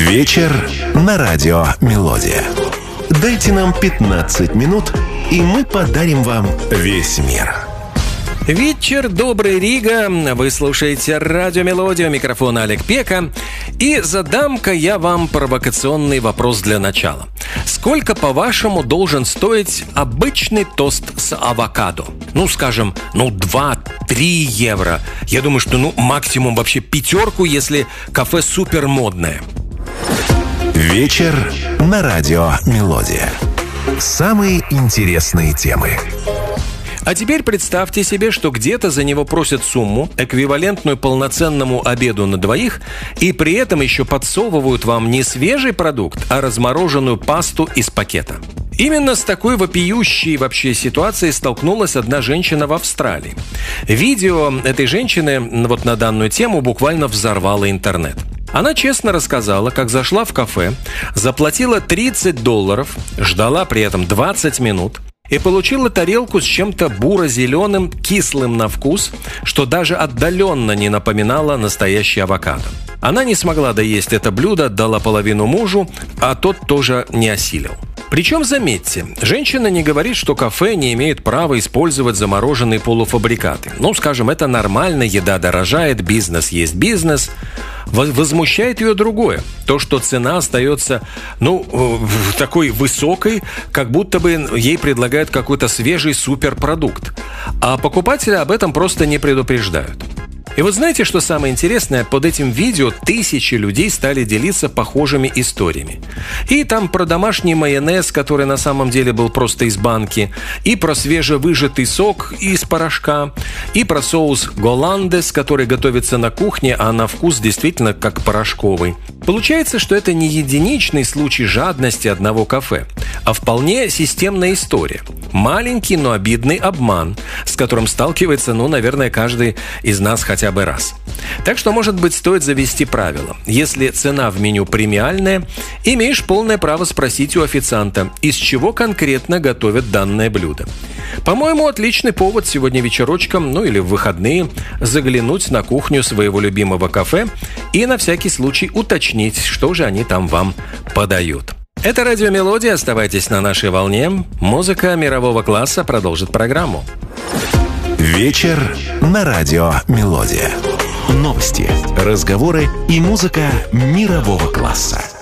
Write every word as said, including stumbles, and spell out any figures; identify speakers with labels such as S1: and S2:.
S1: Вечер на радио «Мелодия». Дайте нам пятнадцать минут, и мы подарим вам весь мир.
S2: Вечер добрый, Рига. Вы слушаете радио «Мелодия», микрофон Олег Пека. И задам-ка я вам провокационный вопрос для начала. Сколько, по-вашему, должен стоить обычный тост с авокадо? Ну, скажем, ну, два-три евро. Я думаю, что, ну, максимум вообще пятерку, если кафе супер модное.
S1: Вечер на радио «Мелодия». Самые интересные темы.
S2: А теперь представьте себе, что где-то за него просят сумму, эквивалентную полноценному обеду на двоих, и при этом еще подсовывают вам не свежий продукт, а размороженную пасту из пакета. Именно с такой вопиющей вообще ситуацией столкнулась одна женщина в Австралии. Видео этой женщины вот на данную тему буквально взорвало интернет. Она честно рассказала, как зашла в кафе, заплатила тридцать долларов, ждала при этом двадцать минут и получила тарелку с чем-то буро-зеленым, кислым на вкус, что даже отдаленно не напоминало настоящий авокадо. Она не смогла доесть это блюдо, отдала половину мужу, а тот тоже не осилил. Причем, заметьте, женщина не говорит, что кафе не имеет права использовать замороженные полуфабрикаты. Ну, скажем, это нормально, еда дорожает, бизнес есть бизнес. Возмущает ее другое. То, что цена остается, ну, такой высокой, как будто бы ей предлагают какой-то свежий суперпродукт. А покупатели об этом просто не предупреждают. И вот знаете, что самое интересное? Под этим видео тысячи людей стали делиться похожими историями. И там про домашний майонез, который на самом деле был просто из банки, и про свежевыжатый сок из порошка, и про соус голландес, который готовится на кухне, а на вкус действительно как порошковый. Получается, что это не единичный случай жадности одного кафе, а вполне системная история. Маленький, но обидный обман, с которым сталкивается, ну, наверное, каждый из нас хотя бы раз. Так что, может быть, стоит завести правило. Если цена в меню премиальная, имеешь полное право спросить у официанта, из чего конкретно готовят данное блюдо. По-моему, отличный повод сегодня вечерочком, ну или в выходные, заглянуть на кухню своего любимого кафе и на всякий случай уточнить, что же они там вам подают. Это радио «Мелодия». Оставайтесь на нашей волне. Музыка мирового класса продолжит программу.
S1: Вечер на радио «Мелодия». Новости, разговоры и музыка мирового класса.